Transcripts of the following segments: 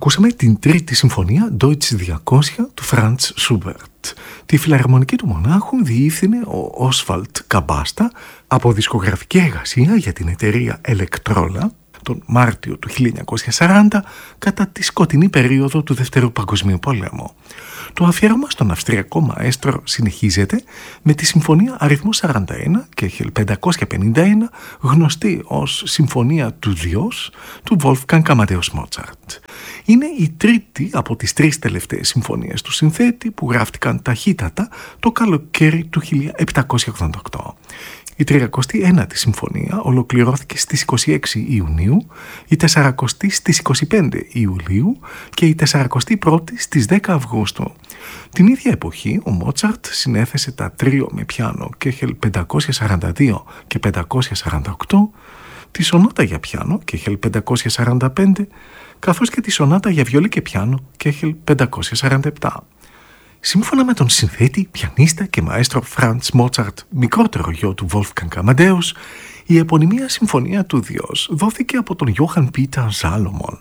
Ακούσαμε την τρίτη συμφωνία Deutsche 200 του Franz Schubert. Τη φιλαρμονική του μονάχου διεύθυνε ο Oswald Καμπάστα από δισκογραφική εργασία για την εταιρεία Electrola τον Μάρτιο του 1940 κατά τη σκοτεινή περίοδο του Δεύτερου Παγκοσμίου Πολέμου. Το αφιέρωμα στον Αυστριακό μαέστρο συνεχίζεται με τη συμφωνία αριθμό 41 και 1551 γνωστή ως Συμφωνία του Διός του Wolfgang Amadeus Mozart. Είναι η τρίτη από τις τρεις τελευταίες συμφωνίες του συνθέτη που γράφτηκαν ταχύτατα το καλοκαίρι του 1788. Η 39η συμφωνία ολοκληρώθηκε στις 26 Ιουνίου, η 40η στις 25 Ιουλίου και η 41η στις 10 Αυγούστου. Την ίδια εποχή ο Μότσαρτ συνέθεσε τα τρίο με πιάνο Κέχελ 542 και 548, τη σονάτα για πιάνο Κέχελ 545, καθώς και τη σονάτα για βιολί και πιάνο Κέχελ 547. Σύμφωνα με τον συνθέτη, πιανίστα και μαέστρο Φραντς Μότσαρτ, μικρότερο γιο του Wolfgang Amadeus, η επωνυμία συμφωνία του Διός δόθηκε από τον Johann Peter Salomon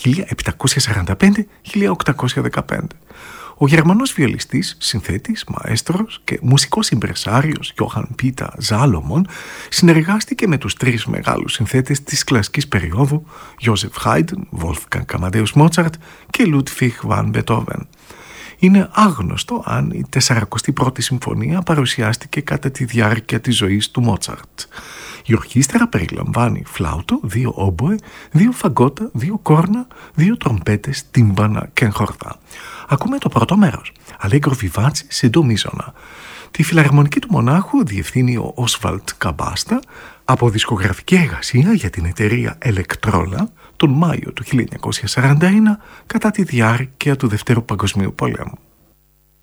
1745-1815. Ο Γερμανός βιολιστής, συνθέτης, μαέστρος και μουσικός ιμπρεσάριος Johann Peter Salomon συνεργάστηκε με τους τρεις μεγάλους συνθέτες της κλασικής περίοδου Joseph Haydn, Wolfgang Amadeus Mozart και Ludwig van Beethoven. Είναι άγνωστο αν η 41η συμφωνία παρουσιάστηκε κατά τη διάρκεια της ζωής του Μότσαρτ. Η ορχήστρα περιλαμβάνει φλάουτο, 2 όμποε, 2 φαγκότα, 2 κόρνα, 2 τρομπέτες, τύμπανα και εγχορδά. Ακούμε το πρώτο μέρος, Allegro vivace σε ντο μίζωνα. Τη φιλαρμονική του μονάχου διευθύνει ο Oswald Καμπάστα από δισκογραφική εργασία για την εταιρεία Electrola τον Μάιο του 1941 κατά τη διάρκεια του Δευτέρου Παγκοσμίου Πολέμου.